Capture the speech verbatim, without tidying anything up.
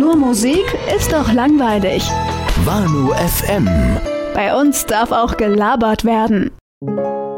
Nur Musik ist doch langweilig. Vanu F M. Bei uns darf auch gelabert werden.